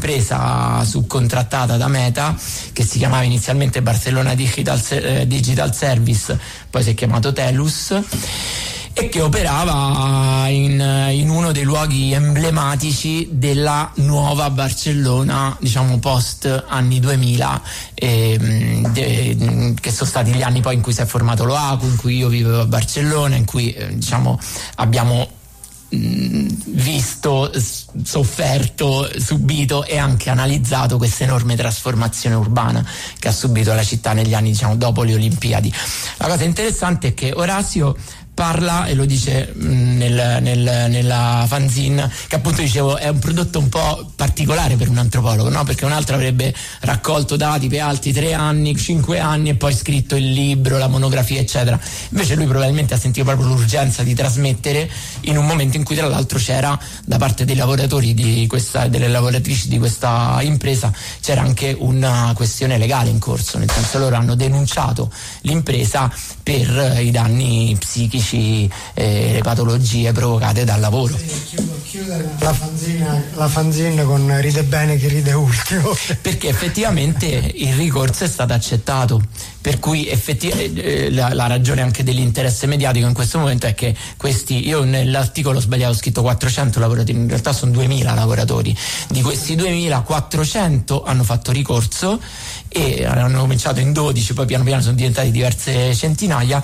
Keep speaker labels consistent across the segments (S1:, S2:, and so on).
S1: un'impresa subcontrattata da Meta che si chiamava inizialmente Barcellona Digital Service, poi si è chiamato Telus, e che operava in uno dei luoghi emblematici della nuova Barcellona, diciamo post anni 2000, che sono stati gli anni poi in cui si è formato l'OACU, in cui io vivevo a Barcellona, in cui diciamo abbiamo visto, sofferto, subito e anche analizzato questa enorme trasformazione urbana che ha subito la città negli anni, diciamo, dopo le Olimpiadi. La cosa interessante è che Orazio parla, e lo dice nella fanzine, che appunto dicevo è un prodotto un po' particolare per un antropologo, no? Perché un altro avrebbe raccolto dati per altri 3 anni, 5 anni e poi scritto il libro, la monografia eccetera. Invece lui probabilmente ha sentito proprio l'urgenza di trasmettere in un momento in cui tra l'altro c'era da parte dei lavoratori delle lavoratrici di questa impresa c'era anche una questione legale in corso, nel senso loro hanno denunciato l'impresa per i danni psichici, le patologie provocate dal lavoro.
S2: Chiude la fanzina con ride bene chi ride ultimo,
S1: perché effettivamente il ricorso è stato accettato, per cui la ragione anche dell'interesse mediatico in questo momento è che io nell'articolo ho sbagliato, ho scritto 400 lavoratori, in realtà sono 2000 lavoratori, di questi 2000 400 hanno fatto ricorso e hanno cominciato in 12, poi piano piano sono diventati diverse centinaia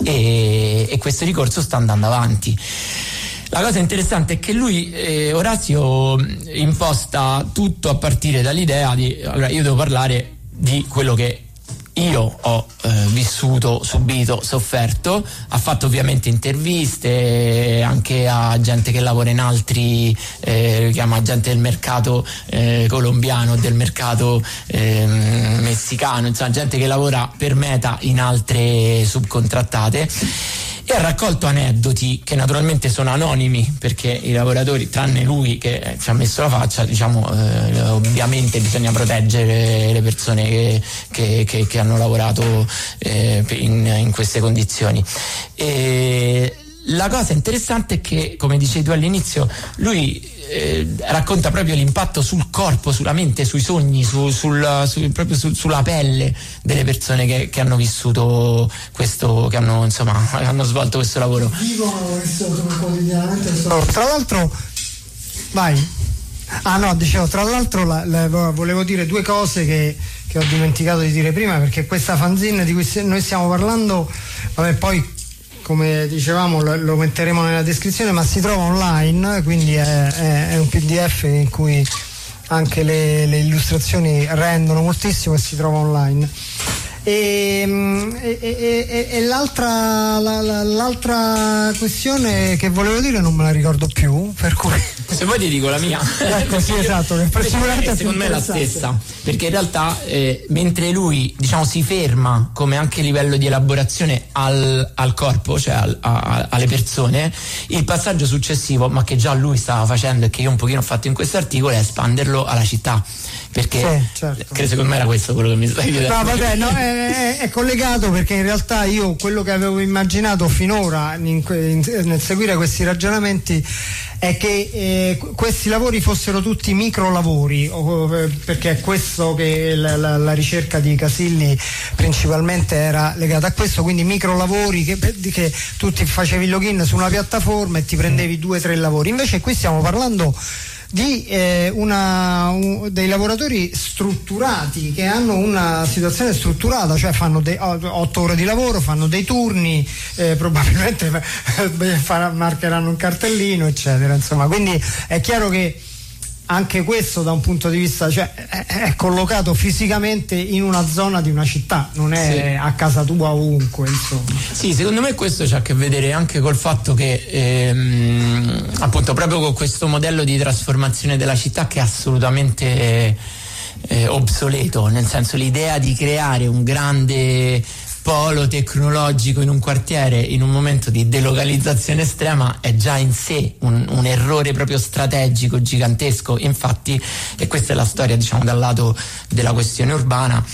S1: e questo ricorso sta andando avanti. La cosa interessante è che lui, Orazio, imposta tutto a partire dall'idea di allora io devo parlare di quello che io ho vissuto, subito, sofferto. Ha fatto ovviamente interviste anche a gente che lavora in altri, chiama gente del mercato colombiano, del mercato messicano, insomma gente che lavora per Meta in altre subcontrattate. E ha raccolto aneddoti che naturalmente sono anonimi, perché i lavoratori, tranne lui che ci ha messo la faccia, diciamo, ovviamente bisogna proteggere le persone che hanno lavorato in queste condizioni. E la cosa interessante è che, come dicevi tu all'inizio, lui racconta proprio l'impatto sul corpo, sulla mente, sui sogni, proprio sulla pelle delle persone che hanno vissuto questo, che hanno svolto questo lavoro.
S2: Vivono questo quotidianamente. Tra l'altro, tra l'altro volevo dire 2 cose che ho dimenticato di dire prima, perché questa fanzine di cui noi stiamo parlando, poi come dicevamo lo metteremo nella descrizione, ma si trova online, quindi è un PDF in cui anche le illustrazioni rendono moltissimo e si trova online. E l'altra questione che volevo dire non me la ricordo più, per cui
S1: se vuoi ti dico la mia.
S2: Ecco, sì, esatto, che sicuramente
S1: secondo me è la stessa, perché in realtà mentre lui, diciamo, si ferma come anche livello di elaborazione al corpo, cioè alle persone, il passaggio successivo, ma che già lui stava facendo e che io un pochino ho fatto in questo articolo, è espanderlo alla città, perché certo. Credo, secondo me era questo quello che mi stai chiedendo.
S2: È collegato, perché in realtà io quello che avevo immaginato finora nel seguire questi ragionamenti è che questi lavori fossero tutti micro lavori, perché è questo che la ricerca di Casilli principalmente era legata a questo, quindi micro lavori che tu ti facevi il login su una piattaforma e ti prendevi 2-3 lavori. Invece qui stiamo parlando di dei lavoratori strutturati, che hanno una situazione strutturata, cioè fanno 8 ore di lavoro, fanno dei turni, probabilmente marcheranno un cartellino eccetera, insomma, quindi è chiaro che anche questo da un punto di vista, cioè è collocato fisicamente in una zona di una città, non è a casa tua ovunque, insomma. Sì,
S1: secondo me questo c'ha a che vedere anche col fatto che appunto proprio con questo modello di trasformazione della città che è assolutamente obsoleto, nel senso l'idea di creare un grande polo tecnologico in un quartiere in un momento di delocalizzazione estrema è già in sé un errore proprio strategico gigantesco. Infatti, e questa è la storia, diciamo, dal lato della questione urbana,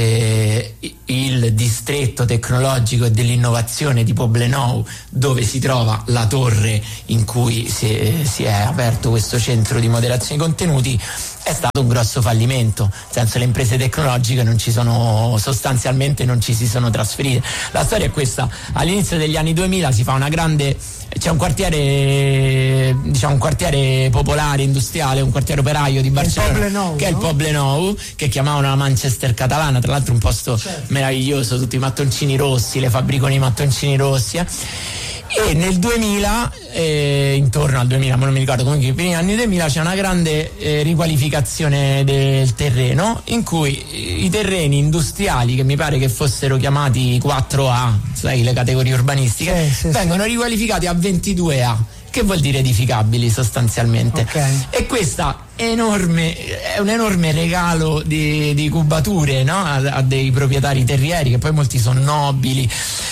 S1: il distretto tecnologico e dell'innovazione di Poblenou, dove si trova la torre in cui si è aperto questo centro di moderazione di contenuti, è stato un grosso fallimento, nel senso le imprese tecnologiche sostanzialmente non ci si sono trasferite. La storia è questa: all'inizio degli anni 2000 si fa c'è un quartiere, diciamo un quartiere popolare industriale, un quartiere operaio di Barcellona, che è il Poblenou, che chiamavano la Manchester catalana, tra l'altro un posto meraviglioso, tutti i mattoncini rossi, le fabbriconi di mattoncini rossi, E nel 2000, intorno al 2000, ma non mi ricordo, comunque i primi anni 2000, c'è una grande riqualificazione del terreno, in cui i terreni industriali, che mi pare che fossero chiamati 4A, sai, le categorie urbanistiche, vengono riqualificati a 22A, che vuol dire edificabili sostanzialmente. E questa è un enorme regalo di cubature, no? a dei proprietari terrieri, che poi molti sono nobili,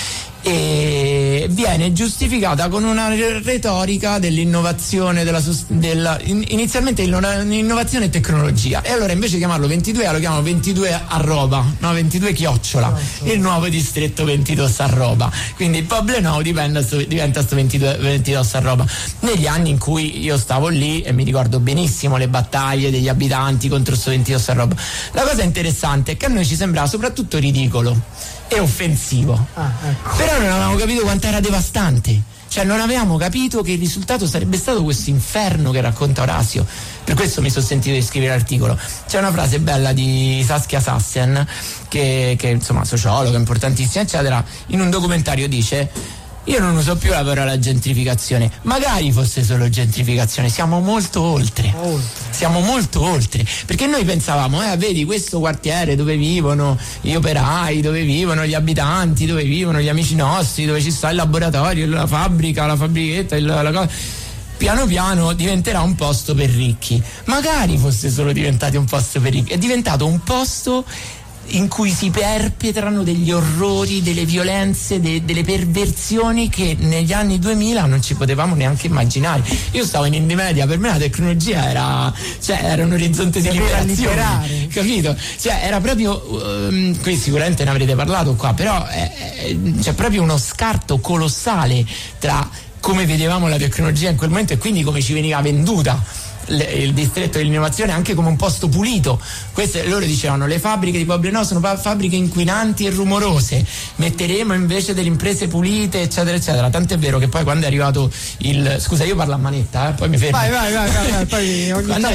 S1: e viene giustificata con una retorica dell'innovazione, inizialmente innovazione e tecnologia, e allora invece di chiamarlo 22A lo chiamano 22 arroba, no, 22 chiocciola, il nuovo distretto 22 arroba, quindi il Poblenou diventa sto 22 arroba. Negli anni in cui io stavo lì, e mi ricordo benissimo le battaglie degli abitanti contro sto 22 arroba, la cosa interessante è che a noi ci sembrava soprattutto ridicolo e offensivo, però non avevamo capito quanto era devastante, cioè non avevamo capito che il risultato sarebbe stato questo inferno che racconta Orazio. Per questo mi sono sentito di scrivere l'articolo. C'è una frase bella di Saskia Sassen, che insomma sociologa importantissima eccetera, in un documentario dice: io non uso più la parola gentrificazione, magari fosse solo gentrificazione, siamo molto oltre. Siamo molto oltre, perché noi pensavamo, vedi questo quartiere dove vivono gli operai, dove vivono gli abitanti, dove vivono gli amici nostri, dove ci sta il laboratorio, la fabbrica, la fabbrichetta, la cosa, piano piano diventerà un posto per ricchi. Magari fosse solo diventato un posto per ricchi, è diventato un posto in cui si perpetrano degli orrori, delle violenze, delle perversioni che negli anni 2000 non ci potevamo neanche immaginare. Io stavo in Indie Media, per me la tecnologia era un orizzonte di liberazione, capito? Cioè era proprio, qui sicuramente ne avrete parlato qua, però c'è proprio uno scarto colossale tra come vedevamo la tecnologia in quel momento e quindi come ci veniva venduta il distretto dell'innovazione, anche come un posto pulito. Loro dicevano: le fabbriche di Poblenou sono fabbriche inquinanti e rumorose, metteremo invece delle imprese pulite, eccetera eccetera. Tant'è vero che poi quando è arrivato scusa, io parlo a manetta, poi mi fermo.
S2: Vai, poi ogni
S1: quando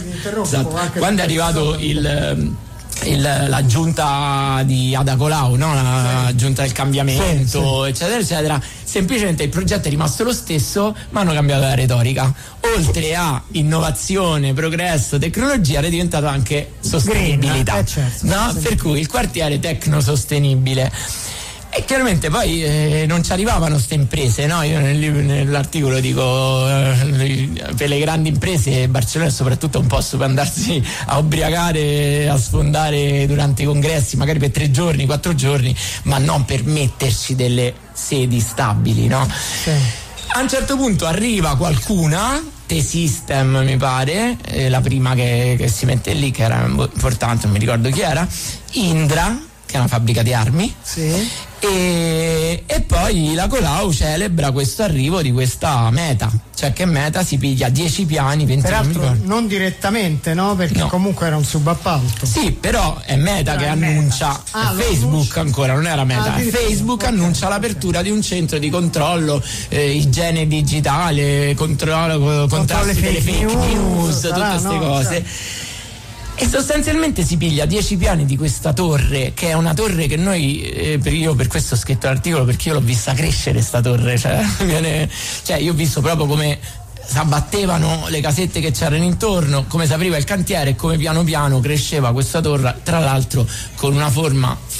S1: è arrivato la giunta di Ada Colau, no? La giunta del cambiamento, eccetera eccetera, semplicemente il progetto è rimasto lo stesso, ma hanno cambiato la retorica. Oltre a innovazione, progresso, tecnologia, è diventato anche sostenibilità, per cui il quartiere tecnosostenibile. E chiaramente poi non ci arrivavano queste imprese, no? Io nell'articolo dico per le grandi imprese Barcellona è soprattutto un posto per andarsi a ubriacare, a sfondare durante i congressi, magari per 3 giorni, 4 giorni, ma non per metterci delle sedi stabili, no? A un certo punto arriva qualcuna, T-System mi pare, la prima che si mette lì, che era importante, non mi ricordo chi era, Indra, che è una fabbrica di armi, e poi la Colau celebra questo arrivo di questa Meta, cioè che Meta si piglia 10 piani, 20
S2: peraltro non direttamente, no? Perché comunque era un subappalto.
S1: Sì, però è Meta che annuncia, Facebook ancora, non era Meta, Facebook annuncia l'apertura di un centro di controllo, igiene digitale, contrasto delle fake news, tutte queste cose. E sostanzialmente si piglia 10 piani di questa torre, che è una torre che noi, io per questo ho scritto l'articolo, perché io l'ho vista crescere sta torre, cioè io ho visto proprio come s'abbattevano le casette che c'erano intorno, come si apriva il cantiere e come piano piano cresceva questa torre, tra l'altro con una forma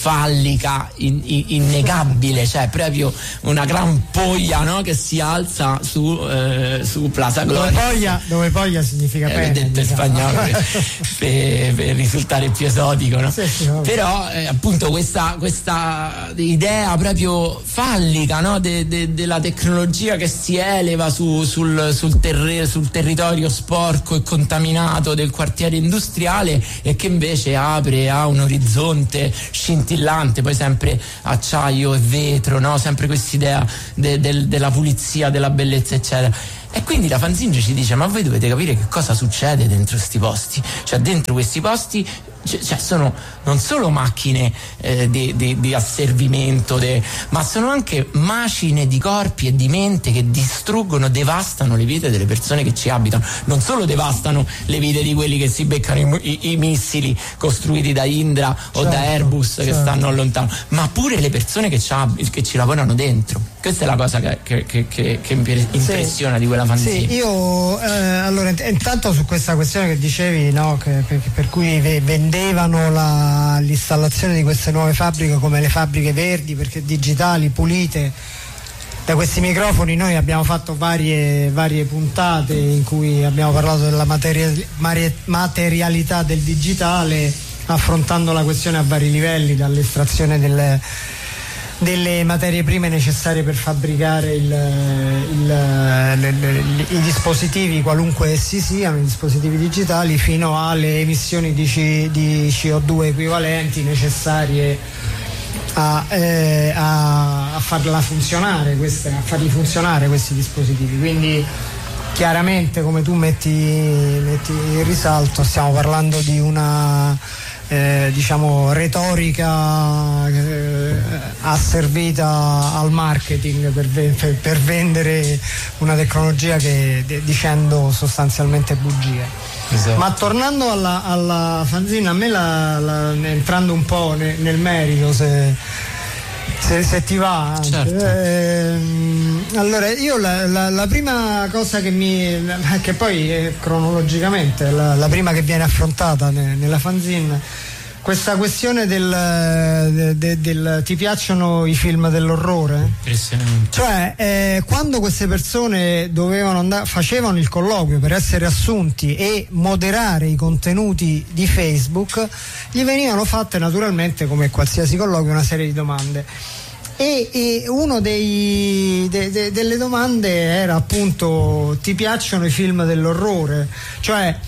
S1: fallica innegabile, cioè proprio una gran poglia, no? Che si alza su Plaza Gloria.
S2: Dove poglia significa pene,
S1: detto in spagnolo per risultare più esotico, no?
S2: Sì,
S1: però appunto questa idea proprio fallica, no? Della tecnologia che si eleva sul territorio sporco e contaminato del quartiere industriale e che invece apre a un orizzonte scintillante, poi sempre acciaio e vetro, no? Sempre quest'idea della pulizia, della bellezza, eccetera. E quindi la fanzine ci dice: ma voi dovete capire che cosa succede dentro questi posti, cioè dentro questi posti sono non solo macchine di asservimento, ma sono anche macine di corpi e di mente che distruggono, devastano le vite delle persone che ci abitano. Non solo devastano le vite di quelli che si beccano i missili costruiti da Indra o da Airbus che stanno lontano, ma pure le persone che ci lavorano dentro. Questa è la cosa che impressiona di quella fanzine.
S2: Sì, io allora intanto su questa questione che dicevi, no, per cui vendevano l'installazione di queste nuove fabbriche come le fabbriche verdi, perché digitali, pulite. Da questi microfoni noi abbiamo fatto varie puntate in cui abbiamo parlato della materialità del digitale, affrontando la questione a vari livelli, dall'estrazione delle materie prime necessarie per fabbricare i dispositivi, qualunque essi siano, i dispositivi digitali, fino alle emissioni di CO2 equivalenti necessarie a farli funzionare questi dispositivi. Quindi chiaramente, come tu metti in risalto, stiamo parlando di una retorica asservita al marketing per vendere una tecnologia che dicendo sostanzialmente bugie. Esatto. Ma tornando alla fanzina, a me entrando un po' nel merito, se ti va, certo. Allora io la prima cosa che poi cronologicamente la prima che viene affrontata nella fanzine, questa questione del ti piacciono i film dell'orrore? Cioè quando queste persone facevano il colloquio per essere assunti e moderare i contenuti di Facebook, gli venivano fatte naturalmente, come qualsiasi colloquio, una serie di domande. E uno delle domande era appunto: ti piacciono i film dell'orrore? Cioè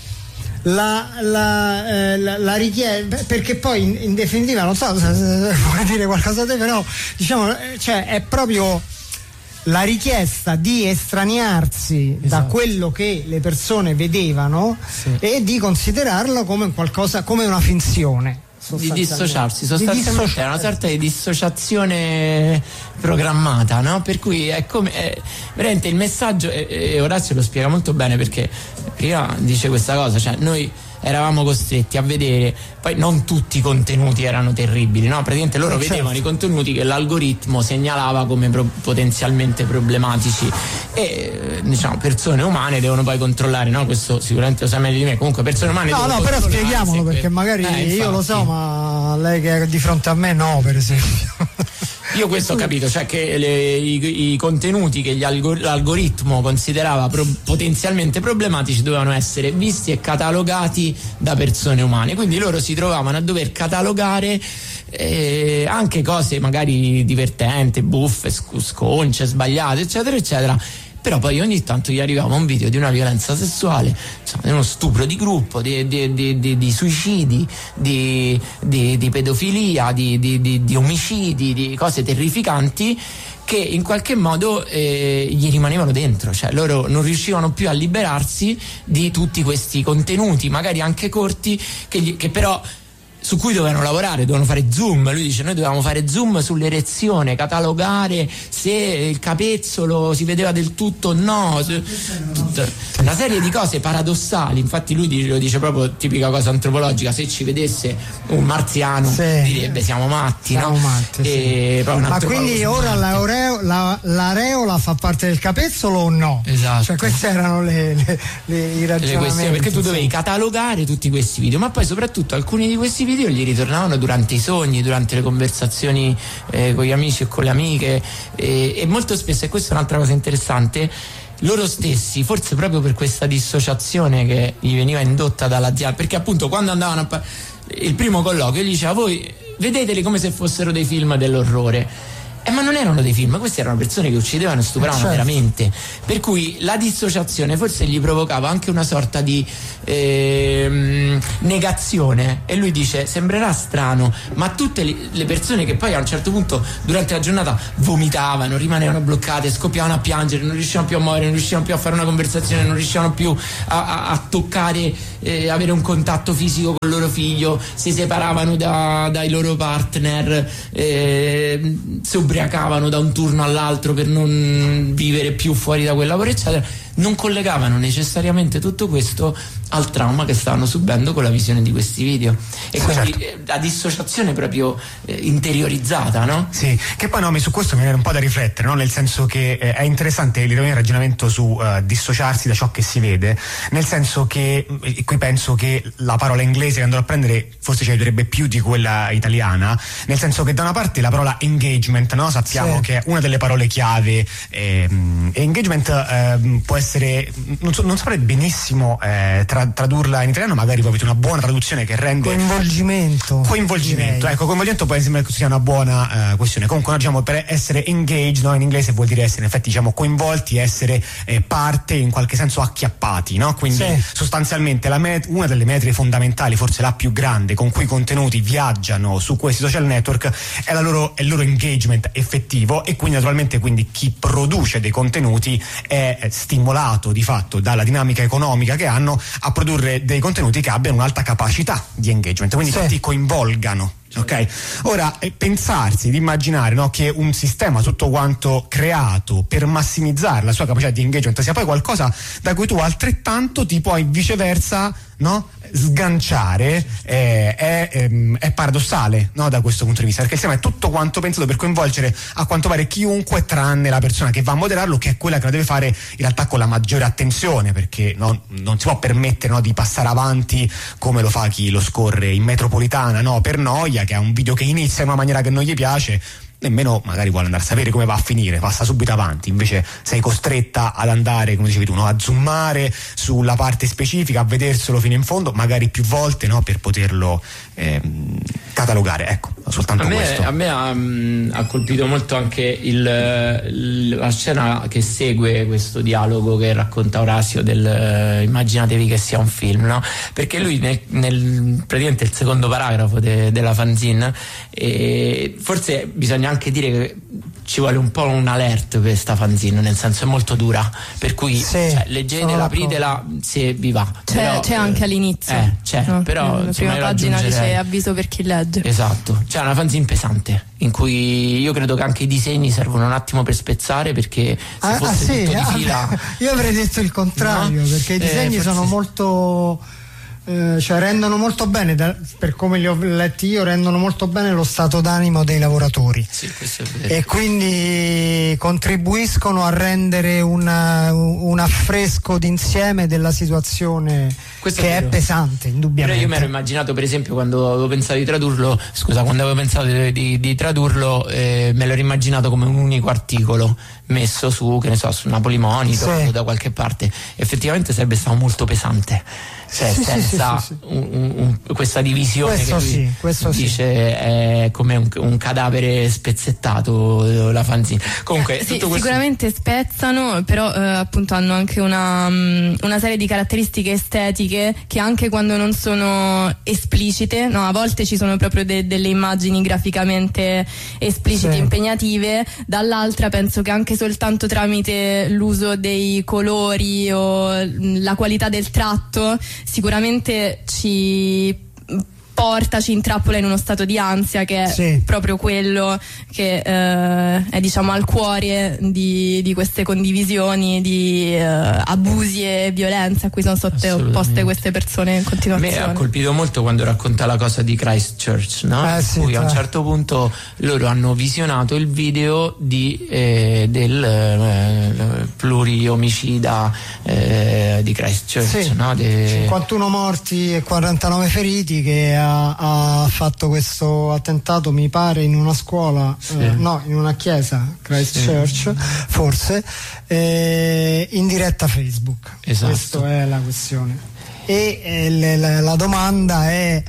S2: la richiesta, perché poi in definitiva, non so se vuoi dire qualcosa te, però diciamo, cioè è proprio la richiesta di estraniarsi, esatto, da quello che le persone vedevano, sì, e di considerarlo come qualcosa, come una finzione.
S1: Di dissociarsi, sostanzialmente è una sorta di dissociazione programmata, no? Per cui è come veramente il messaggio, e Orazio lo spiega molto bene, perché prima dice questa cosa, cioè noi eravamo costretti a vedere, poi non tutti i contenuti erano terribili, no? Praticamente loro vedevano i contenuti che l'algoritmo segnalava come potenzialmente problematici, e diciamo persone umane devono poi controllare, no? Questo sicuramente lo sa meglio di me, comunque persone umane
S2: no, però spieghiamolo, perché magari io lo so, ma lei che è di fronte a me no, per esempio.
S1: Io questo ho capito, cioè che i contenuti che l'algoritmo considerava potenzialmente problematici dovevano essere visti e catalogati da persone umane, quindi loro si trovavano a dover catalogare anche cose magari divertenti, buffe, sconce, sbagliate, eccetera eccetera. Però poi ogni tanto gli arrivava un video di una violenza sessuale, insomma, di uno stupro di gruppo, di suicidi, di pedofilia, di omicidi, di cose terrificanti che in qualche modo gli rimanevano dentro, cioè loro non riuscivano più a liberarsi di tutti questi contenuti, magari anche corti, che però su cui dovevano lavorare, dovevano fare zoom. Lui dice: noi dovevamo fare zoom sull'erezione, catalogare se il capezzolo si vedeva del tutto o no, una serie di cose paradossali. Infatti lui lo dice proprio, tipica cosa antropologica: se ci vedesse un marziano, sì, direbbe siamo matti, no?
S2: Matti, sì. Ma quindi ora l'areola fa parte del capezzolo o no?
S1: Esatto.
S2: Cioè queste erano i ragionamenti,
S1: perché tu dovevi catalogare tutti questi video, ma poi soprattutto alcuni di questi video video gli ritornavano durante i sogni, durante le conversazioni con gli amici e con le amiche, e molto spesso, e questa è un'altra cosa interessante, loro stessi, forse proprio per questa dissociazione che gli veniva indotta dall'azienda, perché appunto quando andavano il primo colloquio gli diceva: voi vedeteli come se fossero dei film dell'orrore. Ma non erano dei film, queste erano persone che uccidevano e stupravano veramente, per cui la dissociazione forse gli provocava anche una sorta di negazione. E lui dice: sembrerà strano, ma tutte le persone che poi a un certo punto durante la giornata vomitavano, rimanevano bloccate, scoppiavano a piangere, non riuscivano più a muovere, non riuscivano più a fare una conversazione, non riuscivano più a toccare, avere un contatto fisico con il loro figlio, si separavano dai loro partner, si ubriacavano da un turno all'altro per non vivere più fuori da quel lavoro, eccetera, non collegavano necessariamente tutto questo al trauma che stavano subendo con la visione di questi video. E quindi la dissociazione proprio interiorizzata, no?
S3: Sì, che poi no, su questo mi viene un po' da riflettere, no? Nel senso che è interessante il ragionamento su dissociarsi da ciò che si vede, nel senso che qui penso che la parola inglese che andrò a prendere forse ci aiuterebbe più di quella italiana, nel senso che da una parte la parola engagement, no? Sappiamo che è una delle parole chiave, e engagement può essere, non saprei benissimo tradurla in italiano, magari proprio una buona traduzione che rende coinvolgimento, ecco, coinvolgimento può essere sia una buona questione. Comunque noi diciamo, per essere engaged, no, in inglese vuol dire essere in effetti, diciamo, coinvolti, essere parte, in qualche senso acchiappati, no? Quindi sostanzialmente una delle metriche fondamentali, forse la più grande, con cui i contenuti viaggiano su questi social network è il loro engagement effettivo, e quindi naturalmente chi produce dei contenuti è stimolato di fatto dalla dinamica economica che hanno a produrre dei contenuti che abbiano un'alta capacità di engagement, quindi che ti coinvolgano. Ok, ora pensarsi di immaginare, no, che un sistema tutto quanto creato per massimizzare la sua capacità di engagement sia poi qualcosa da cui tu altrettanto ti puoi viceversa, no, sganciare, è paradossale, no, da questo punto di vista, perché il sistema è tutto quanto pensato per coinvolgere a quanto pare chiunque, tranne la persona che va a moderarlo, che è quella che lo deve fare in realtà con la maggiore attenzione, perché non si può permettere, no, di passare avanti come lo fa chi lo scorre in metropolitana, no, per noia, che ha un video che inizia in una maniera che non gli piace, nemmeno magari vuole andare a sapere come va a finire, passa subito avanti. Invece sei costretta ad andare, come dicevi tu, no, a zoomare sulla parte specifica, a vederselo fino in fondo, magari più volte, no, per poterlo catalogare. Ecco, soltanto questo.
S1: A me ha colpito molto anche la scena che segue questo dialogo che racconta Orazio immaginatevi che sia un film, no? Perché lui nel praticamente il secondo paragrafo della fanzine, forse bisogna anche dire che ci vuole un po' un alert per questa fanzine, nel senso è molto dura, per cui leggetela, apritela se vi va.
S4: C'è anche all'inizio, no?
S1: Però
S4: la prima pagina dice avviso per chi legge.
S1: Esatto, c'è una fanzine pesante in cui io credo che anche i disegni servono un attimo per spezzare, perché se fosse tutto di fila
S2: io avrei detto il contrario, no? Perché i disegni sono molto rendono molto bene, per come li ho letti io, rendono molto bene lo stato d'animo dei lavoratori,
S1: questo è vero.
S2: E quindi contribuiscono a rendere un affresco d'insieme della situazione, questo che è pesante, indubbiamente.
S1: Però io mi ero immaginato, per esempio, quando avevo pensato di tradurlo, di tradurlo, me l'ero immaginato come un unico articolo messo su, che ne so, su Napoli Monitor o da qualche parte. Effettivamente sarebbe stato molto pesante, senza questa divisione
S2: questo
S1: dice è come un cadavere spezzettato, la fanzine. Comunque tutto questo...
S4: sicuramente spezzano, però appunto hanno anche una serie di caratteristiche estetiche che anche quando non sono esplicite, no, a volte ci sono proprio delle immagini graficamente esplicite, impegnative, dall'altra penso che anche soltanto tramite l'uso dei colori o la qualità del tratto sicuramente ci intrappola in uno stato di ansia, che è proprio quello che è, diciamo, al cuore di queste condivisioni di abusi e violenza a cui sono sottoposte queste persone in continuazione.
S1: A me ha colpito molto quando racconta la cosa di Christchurch, no? A un certo punto loro hanno visionato il video del pluriomicida di Christchurch, no?
S2: 51 morti e 49 feriti, che ha ha fatto questo attentato, mi pare, in una scuola, no, in una chiesa, Christchurch, forse, in diretta Facebook.
S1: Esatto.
S2: Questa è la questione. E la domanda è: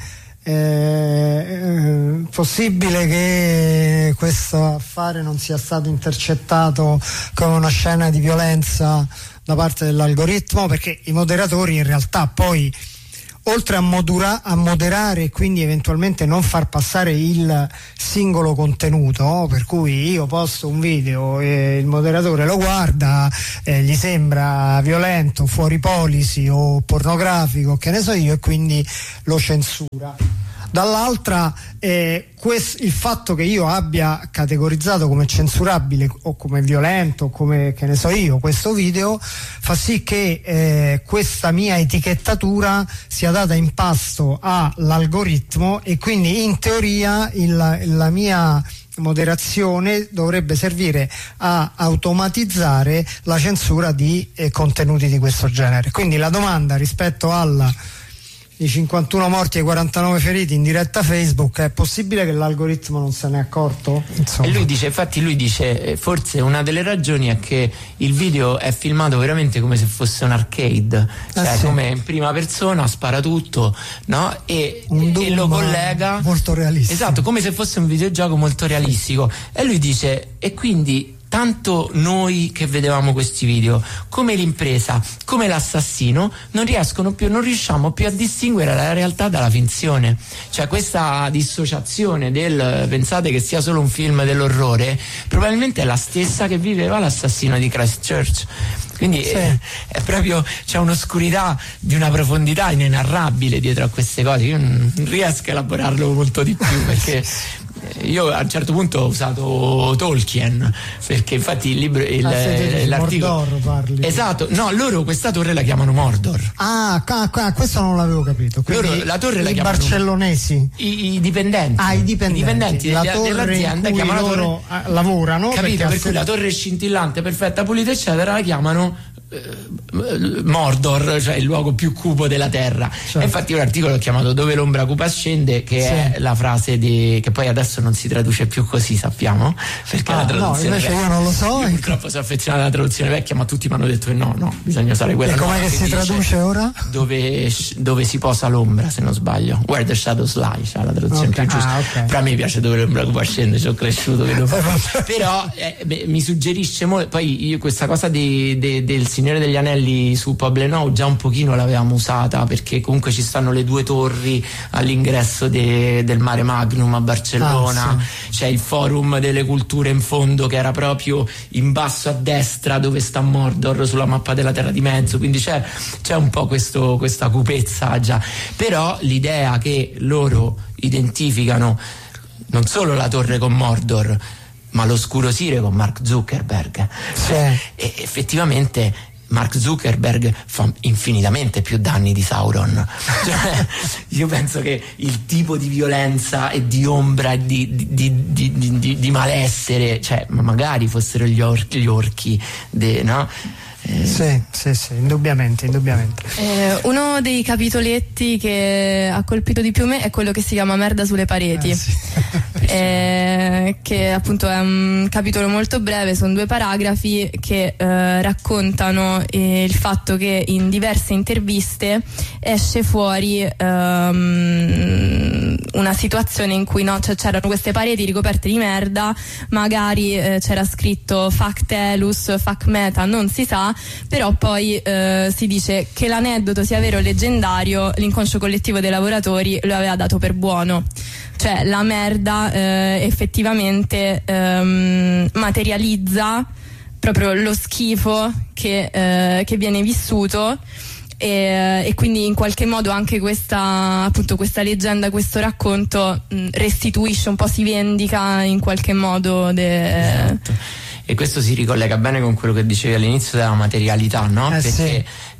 S2: possibile che questo affare non sia stato intercettato come una scena di violenza da parte dell'algoritmo? Perché i moderatori in realtà poi, oltre a moderare e quindi eventualmente non far passare il singolo contenuto, per cui io posto un video e il moderatore lo guarda, gli sembra violento, fuori policy o pornografico, che ne so io, e quindi lo censura. Dall'altra, il fatto che io abbia categorizzato come censurabile o come violento, come, che ne so io, questo video, fa sì che questa mia etichettatura sia data in pasto all'algoritmo, e quindi in teoria la mia moderazione dovrebbe servire a automatizzare la censura di contenuti di questo genere. Quindi la domanda rispetto i 51 morti e 49 feriti in diretta Facebook: è possibile che l'algoritmo non se ne è accorto? Insomma.
S1: E lui dice, forse una delle ragioni è che il video è filmato veramente come se fosse un arcade, cioè come in prima persona, spara tutto, no? E lo collega
S2: molto realistico.
S1: Esatto, come se fosse un videogioco molto realistico. E lui dice, e quindi tanto noi che vedevamo questi video, come l'impresa, come l'assassino, non riusciamo più a distinguere la realtà dalla finzione. Cioè questa dissociazione del pensate che sia solo un film dell'orrore, probabilmente è la stessa che viveva l'assassino di Christchurch. Quindi è proprio, c'è un'oscurità di una profondità inenarrabile dietro a queste cose. Io non riesco a elaborarlo molto di più, perché io a un certo punto ho usato Tolkien, perché infatti il libro, l'articolo
S2: Mordor parli.
S1: Esatto, no, loro questa torre la chiamano Mordor.
S2: Questo non l'avevo capito.
S1: Loro la torre la chiamano
S2: barcellonesi,
S1: i dipendenti.
S2: I dipendenti
S1: dell'azienda chiamano
S2: loro lavorano,
S1: capito? Per cui la torre scintillante, perfetta, pulita, eccetera, la chiamano Mordor, cioè il luogo più cupo della terra. E infatti un articolo ho chiamato Dove l'ombra cupa scende, che è la frase che poi adesso non si traduce più così, sappiamo, perché la traduzione
S2: invece io non lo so.
S1: Io purtroppo sono affezionato alla traduzione vecchia, ma tutti mi hanno detto che no, bisogna usare quella.
S2: E com'è che si traduce ora?
S1: Dove si posa l'ombra, se non sbaglio, Where the Shadows Lie, cioè la traduzione più giusta. Però a me piace Dove l'ombra cupa scende, ci ho cresciuto, però mi suggerisce molto. Poi io questa cosa del Signore degli Anelli su Poblenou già un pochino l'avevamo usata, perché comunque ci stanno le due torri all'ingresso del Mare Magnum a Barcellona, c'è il Forum delle Culture in fondo, che era proprio in basso a destra dove sta Mordor sulla mappa della Terra di Mezzo, quindi c'è un po' questa cupezza già. Però l'idea che loro identificano non solo la torre con Mordor, ma l'oscuro Sire con Mark Zuckerberg, e effettivamente Mark Zuckerberg fa infinitamente più danni di Sauron. Cioè, io penso che il tipo di violenza e di ombra e di malessere, cioè magari fossero gli orchi, no?
S2: Sì, indubbiamente.
S4: Uno dei capitoletti che ha colpito di più me è quello che si chiama Merda sulle pareti, che appunto è un capitolo molto breve, sono 2 paragrafi che raccontano il fatto che in diverse interviste esce fuori una situazione in cui c'erano queste pareti ricoperte di merda, magari c'era scritto fac telus, fac meta, non si sa, però poi si dice che l'aneddoto sia vero o leggendario, l'inconscio collettivo dei lavoratori lo aveva dato per buono. Cioè la merda effettivamente materializza proprio lo schifo che viene vissuto, e quindi in qualche modo anche questa leggenda, questo racconto restituisce un po', si vendica in qualche modo
S1: esatto. E questo si ricollega bene con quello che dicevi all'inizio della materialità, no? Perché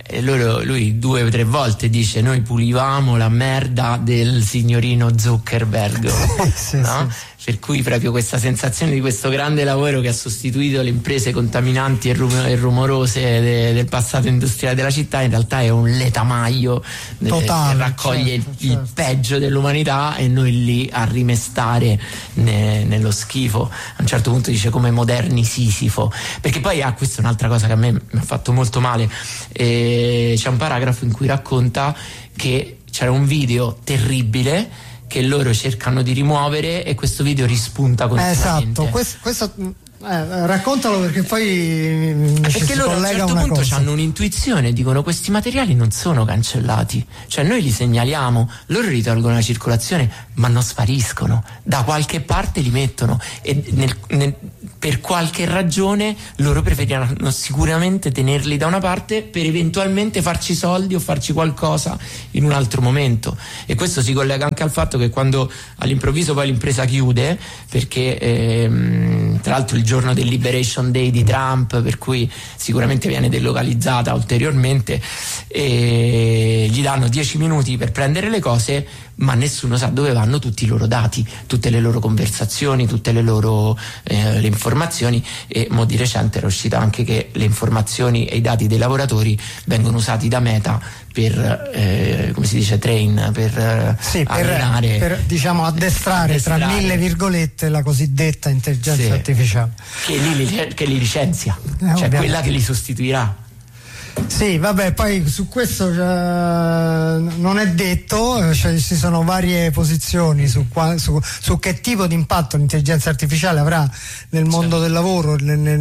S1: E lui 2 o 3 volte dice: noi pulivamo la merda del signorino Zuckerberg, no? Per cui proprio questa sensazione di questo grande lavoro che ha sostituito le imprese contaminanti e rumorose del passato industriale della città, in realtà è un letamaio
S2: totale,
S1: che raccoglie il peggio dell'umanità, e noi lì a rimestare nello schifo. A un certo punto dice come moderni Sisifo, perché poi questa è un'altra cosa che a me mi ha fatto molto male. C'è un paragrafo in cui racconta che c'era un video terribile che loro cercano di rimuovere, e questo video rispunta continuamente.
S2: Esatto, questo raccontalo, perché poi
S1: perché loro a un certo punto hanno un'intuizione, dicono: questi materiali non sono cancellati, cioè noi li segnaliamo, loro li tolgono la circolazione ma non spariscono, da qualche parte li mettono, e per qualche ragione loro preferiranno sicuramente tenerli da una parte per eventualmente farci soldi o farci qualcosa in un altro momento. E questo si collega anche al fatto che quando all'improvviso poi l'impresa chiude, perché tra l'altro il giorno del Liberation Day di Trump, per cui sicuramente viene delocalizzata ulteriormente, e gli danno 10 minuti per prendere le cose, ma nessuno sa dove vanno tutti i loro dati, tutte le loro conversazioni, tutte le loro le informazioni. E mo di recente era uscito anche che le informazioni e i dati dei lavoratori vengono usati da Meta per come si dice, per allenare,
S2: per diciamo addestrare tra mille virgolette la cosiddetta intelligenza artificiale
S1: che li licenzia, cioè quella che li sostituirà.
S2: Sì, vabbè, poi su questo non è detto, cioè ci sono varie posizioni su che tipo di impatto l'intelligenza artificiale avrà nel mondo del lavoro,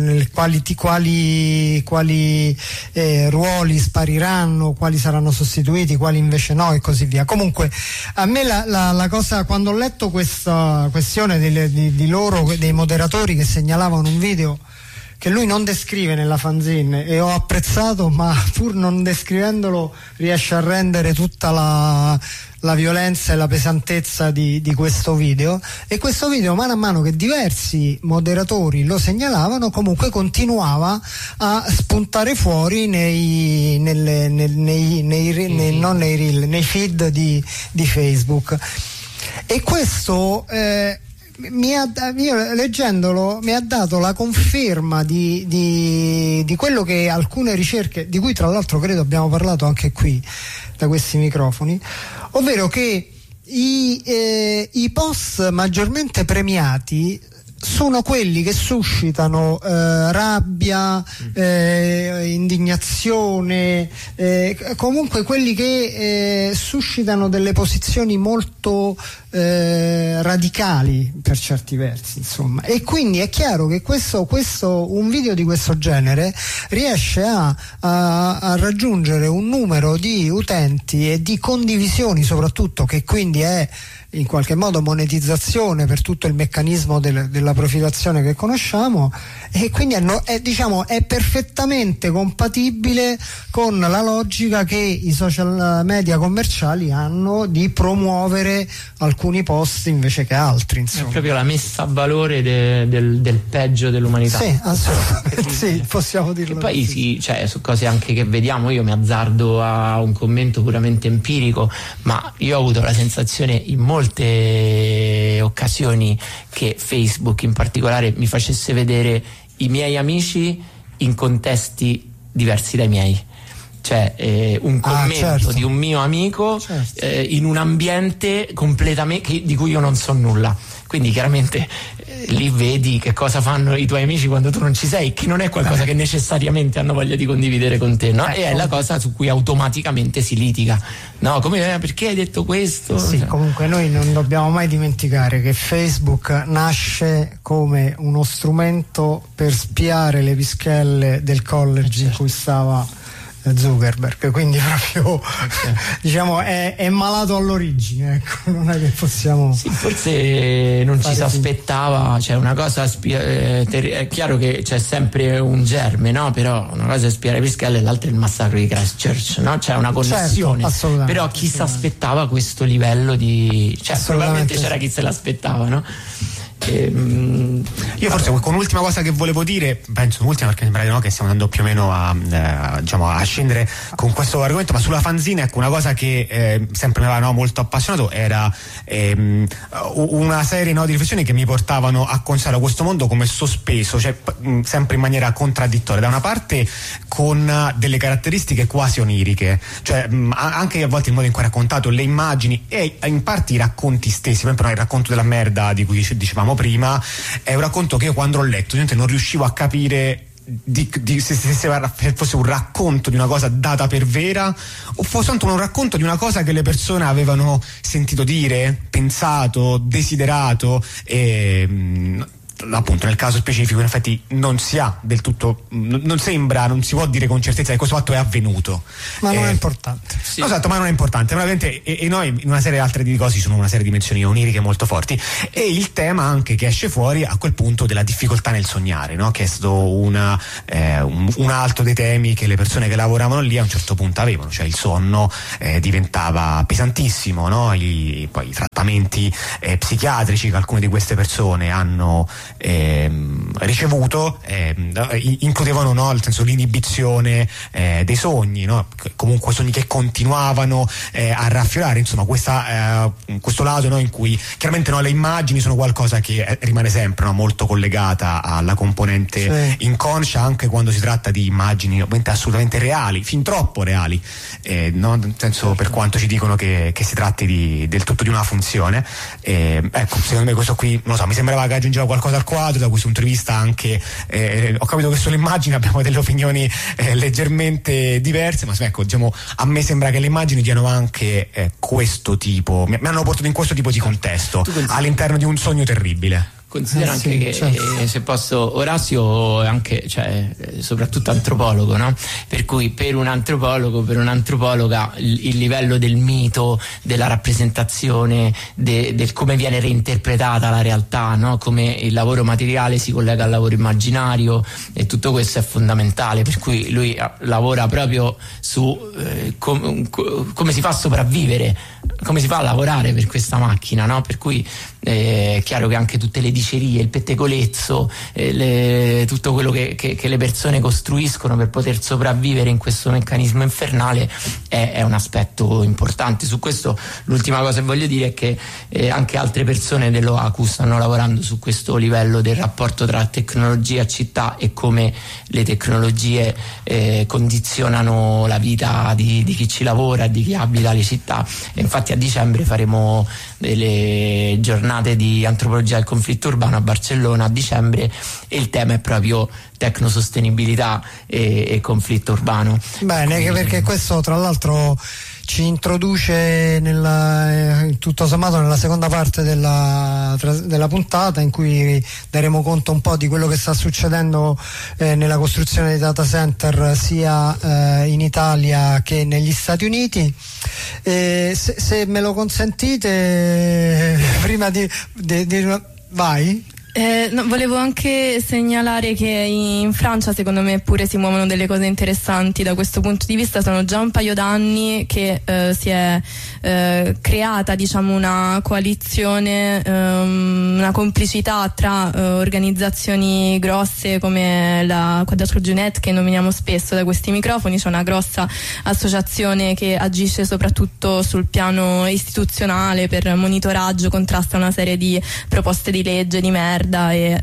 S2: quali ruoli spariranno, quali saranno sostituiti, quali invece no, e così via. Comunque a me la cosa, quando ho letto questa questione di loro, dei moderatori che segnalavano un video che lui non descrive nella fanzine, e ho apprezzato, ma pur non descrivendolo riesce a rendere tutta la violenza e la pesantezza di questo video. E questo video, mano a mano che diversi moderatori lo segnalavano, comunque continuava a spuntare fuori nei feed di Facebook. E questo io leggendolo mi ha dato la conferma di quello che alcune ricerche, di cui tra l'altro credo abbiamo parlato anche qui da questi microfoni, ovvero che i post maggiormente premiati sono quelli che suscitano rabbia, indignazione, comunque quelli che suscitano delle posizioni molto radicali per certi versi, insomma. E quindi è chiaro che un video di questo genere riesce a raggiungere un numero di utenti e di condivisioni soprattutto, che quindi è in qualche modo monetizzazione per tutto il meccanismo della profilazione che conosciamo, e quindi è perfettamente compatibile con la logica che i social media commerciali hanno di promuovere alcuni post invece che altri, insomma.
S1: È proprio la messa a valore del peggio dell'umanità.
S2: Sì, assolutamente. Sì, possiamo dirlo.
S1: E poi su cose anche che vediamo, io mi azzardo a un commento puramente empirico, ma io ho avuto la sensazione in molte occasioni che Facebook in particolare mi facesse vedere i miei amici in contesti diversi dai miei. Cioè un commento di un mio amico in un ambiente completamente di cui io non so nulla. Quindi chiaramente lì vedi che cosa fanno i tuoi amici quando tu non ci sei, che non è qualcosa che necessariamente hanno voglia di condividere con te, no? E è la cosa su cui automaticamente si litiga, no? Come perché hai detto questo?
S2: Sì, comunque noi non dobbiamo mai dimenticare che Facebook nasce come uno strumento per spiare le pischelle del college in cui stava Zuckerberg, quindi proprio diciamo è malato all'origine, ecco, non è che possiamo.
S1: Sì, forse non ci si aspettava, cioè una cosa è chiaro che c'è sempre un germe, no? Però una cosa è spiare pischelle e l'altra è il massacro di Christchurch, no? C'è una connessione, però chi si aspettava questo livello di, cioè probabilmente c'era chi se l'aspettava, no?
S3: Io forse con un'ultima cosa che volevo dire, penso un'ultima perché mi sembra che stiamo andando più o meno a scendere con questo argomento, ma sulla fanzine, ecco, una cosa che sempre mi aveva molto appassionato era una serie di riflessioni che mi portavano a considerare questo mondo come sospeso, cioè sempre in maniera contraddittoria, da una parte con delle caratteristiche quasi oniriche, cioè anche a volte il modo in cui è raccontato, le immagini e in parte i racconti stessi. Per esempio il racconto della merda di cui dicevamo prima è un racconto che io quando l'ho letto non riuscivo a capire se fosse un racconto di una cosa data per vera o fosse soltanto un racconto di una cosa che le persone avevano sentito dire, pensato, desiderato, e appunto nel caso specifico in effetti non si ha del tutto, non si può dire con certezza che questo fatto è avvenuto,
S2: ma non è importante.
S3: Sì. Esatto, ma non è importante, veramente, e noi in una serie di altre di cose ci sono una serie di dimensioni oniriche molto forti, e il tema anche che esce fuori a quel punto della difficoltà nel sognare, no? Che è stato un altro dei temi che le persone che lavoravano lì a un certo punto avevano, cioè il sonno diventava pesantissimo, no? Poi i trattamenti psichiatrici che alcune di queste persone hanno ricevuto includevano, no, nel senso, l'inibizione dei sogni, no? Comunque sogni che continuavano a raffiorare, insomma questo lato, no, in cui chiaramente, no, le immagini sono qualcosa che rimane sempre, no, molto collegata alla componente inconscia, anche quando si tratta di immagini ovviamente assolutamente reali, fin troppo reali, no? Nel senso, per quanto ci dicono che si tratti del tutto di una funzione, ecco, secondo me questo qui, non lo so, mi sembrava che aggiungeva qualcosa al quadro. Da questo punto di vista anche ho capito che sulle immagini abbiamo delle opinioni leggermente diverse, ma ecco, diciamo, a me sembra che le immagini diano anche questo tipo, mi hanno portato in questo tipo di contesto all'interno di un sogno terribile.
S1: Considera anche che se posso, Orazio è anche, cioè, soprattutto antropologo, no? Per cui per un antropologo, per un'antropologa, il livello del mito, della rappresentazione, del come viene reinterpretata la realtà, no? Come il lavoro materiale si collega al lavoro immaginario, e tutto questo è fondamentale, per cui lui lavora proprio su come si fa a sopravvivere, come si fa a lavorare per questa macchina, no? Per cui è chiaro che anche tutte le dicerie, il pettegolezzo, tutto quello che le persone costruiscono per poter sopravvivere in questo meccanismo infernale è un aspetto importante. Su questo l'ultima cosa che voglio dire è che anche altre persone dell'OACU stanno lavorando su questo livello del rapporto tra tecnologia e città e come le tecnologie condizionano la vita di chi ci lavora e di chi abita le città. E infatti a dicembre faremo delle giornate di antropologia del conflitto urbano a Barcellona a dicembre, e il tema è proprio tecnosostenibilità e conflitto urbano.
S2: Bene, perché questo tra l'altro ci introduce tutto sommato nella seconda parte della puntata, in cui daremo conto un po' di quello che sta succedendo nella costruzione dei data center sia in Italia che negli Stati Uniti. Se me lo consentite, prima di vai?
S4: No, volevo anche segnalare che in Francia secondo me pure si muovono delle cose interessanti da questo punto di vista. Sono già un paio d'anni che si è creata, diciamo, una coalizione, una complicità tra organizzazioni grosse come la Quadrature du Net, che nominiamo spesso da questi microfoni. C'è una grossa associazione che agisce soprattutto sul piano istituzionale per monitoraggio, contrasta una serie di proposte di legge di merda, e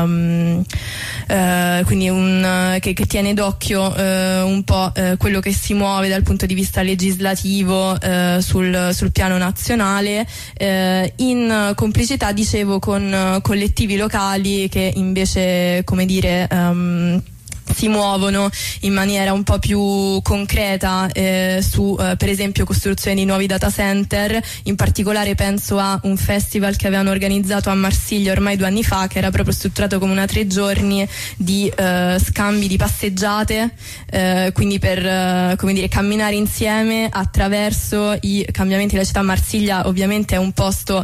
S4: quindi che tiene d'occhio un po' quello che si muove dal punto di vista legislativo sul piano nazionale, in complicità, dicevo, con collettivi locali che invece, come dire, si muovono in maniera un po' più concreta su per esempio costruzione di nuovi data center. In particolare penso a un festival che avevano organizzato a Marsiglia ormai 2 anni fa, che era proprio strutturato come una 3 giorni di scambi di passeggiate, quindi per come dire, camminare insieme attraverso i cambiamenti della città. Marsiglia ovviamente è un posto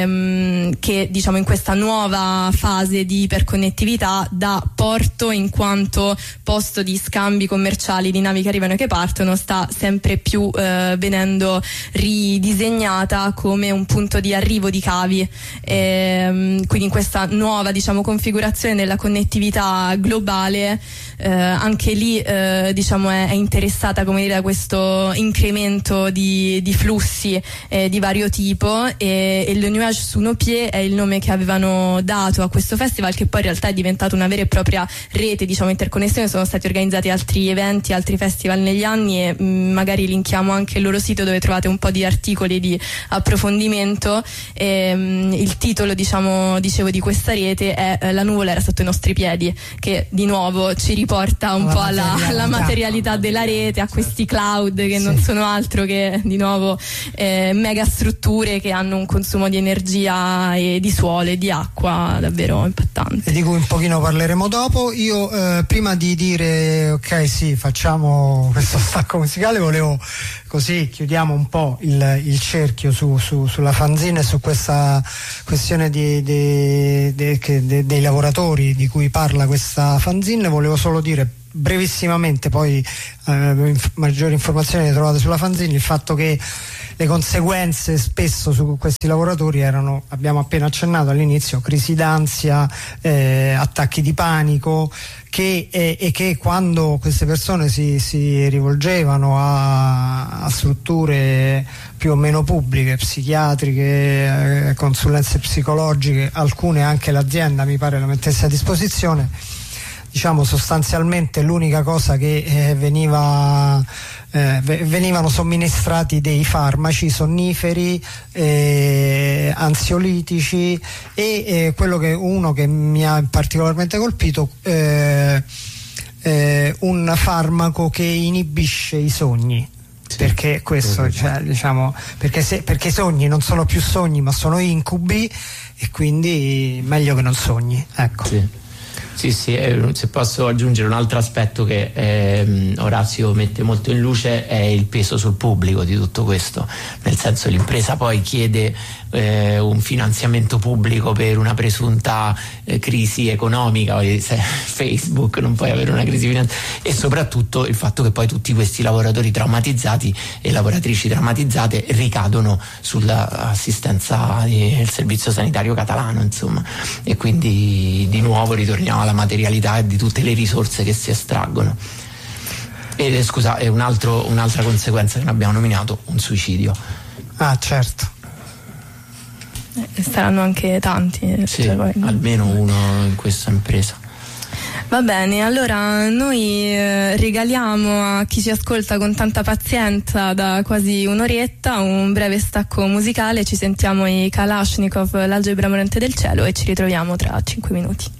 S4: che, diciamo, in questa nuova fase di iperconnettività dà porto in quanto quanto posto di scambi commerciali, di navi che arrivano e che partono, sta sempre più venendo ridisegnata come un punto di arrivo di cavi, quindi in questa nuova, diciamo, configurazione della connettività globale, anche lì diciamo è interessata, come dire, a questo incremento di flussi di vario tipo, e le Nuages sous nos pieds è il nome che avevano dato a questo festival, che poi in realtà è diventato una vera e propria rete, diciamo, interconnessione. Sono stati organizzati altri eventi, altri festival negli anni, e magari linkiamo anche il loro sito dove trovate un po' di articoli di approfondimento. Il titolo, diciamo, dicevo, di questa rete è La nuvola era sotto i nostri piedi, che di nuovo ci riporta un po' alla materialità della rete, a questi cloud che non sono altro che di nuovo mega strutture che hanno un consumo di energia e di suolo e di acqua davvero impattante,
S2: e di cui un pochino parleremo dopo. Io prima di dire ok, sì, facciamo questo stacco musicale, volevo, così chiudiamo un po' il cerchio sulla fanzine e su questa questione dei lavoratori di cui parla questa fanzine. Volevo solo dire brevissimamente, poi maggiori informazioni le trovate sulla fanzine, il fatto che le conseguenze spesso su questi lavoratori erano, abbiamo appena accennato all'inizio, crisi d'ansia, attacchi di panico, e che quando queste persone si rivolgevano a strutture più o meno pubbliche, psichiatriche, consulenze psicologiche, alcune anche l'azienda mi pare la mettesse a disposizione, diciamo sostanzialmente l'unica cosa che venivano somministrati dei farmaci sonniferi, ansiolitici, e quello uno che mi ha particolarmente colpito, un farmaco che inibisce i sogni. Sì, perché questo, cioè, diciamo, perché i sogni non sono più sogni ma sono incubi, e quindi meglio che non sogni, ecco.
S1: Sì, se posso aggiungere un altro aspetto che Orazio mette molto in luce, è il peso sul pubblico di tutto questo, nel senso l'impresa poi chiede un finanziamento pubblico per una presunta crisi economica, Facebook non puoi avere una crisi finanziaria, e soprattutto il fatto che poi tutti questi lavoratori traumatizzati e lavoratrici traumatizzate ricadono sull'assistenza del servizio sanitario catalano, insomma, e quindi di nuovo ritorniamo alla materialità di tutte le risorse che si estraggono. E scusa, è un'altra conseguenza che non abbiamo nominato, un suicidio.
S2: Ah, certo.
S4: Saranno anche tanti,
S1: sì, cioè, almeno uno in questa impresa.
S4: Va bene, allora noi regaliamo a chi ci ascolta con tanta pazienza da quasi un'oretta un breve stacco musicale. Ci sentiamo i Kalashnikov, l'algebra morente del cielo, e ci ritroviamo tra 5 minuti.